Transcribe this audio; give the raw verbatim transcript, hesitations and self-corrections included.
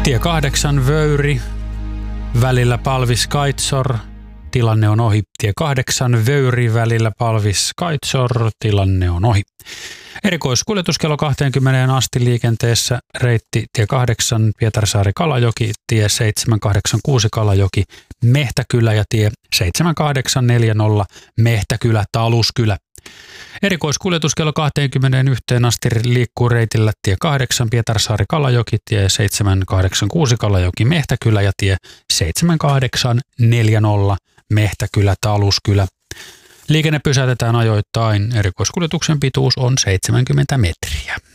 Tie kahdeksan Vöyri, välillä Palvis-Kaitsor, tilanne on ohi. Tie kahdeksan Vöyri, välillä Palvis-Kaitsor, tilanne on ohi. Erikoiskuljetus kello kaksikymmentä asti liikenteessä reitti tie kahdeksan Pietarsaari-Kalajoki, tie seitsemän kahdeksan kuusi Kalajoki, Mehtäkylä ja tie seitsemän kahdeksan neljäkymmentä Mehtäkylä, Taluskylä. Erikoiskuljetus kello kaksikymmentäyksi asti liikkuu reitillä tie kahdeksan Pietarsaari-Kalajoki, tie seitsemän kahdeksan kuusi Kalajoki, Mehtäkylä ja tie seitsemän kahdeksan neljäkymmentä Mehtäkylä, Taluskylä. Liikenne pysäytetään ajoittain. Erikoiskuljetuksen pituus on seitsemänkymmentä metriä.